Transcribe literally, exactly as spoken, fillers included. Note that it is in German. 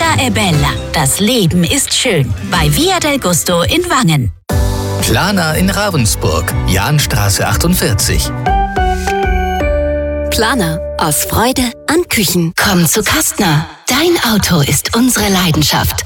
Vita è bella. Das Leben ist schön. Bei Via del Gusto in Wangen. Planer in Ravensburg, Jahnstraße achtundvierzig. Planer aus Freude an Küchen. Komm zu Kastner. Dein Auto ist unsere Leidenschaft.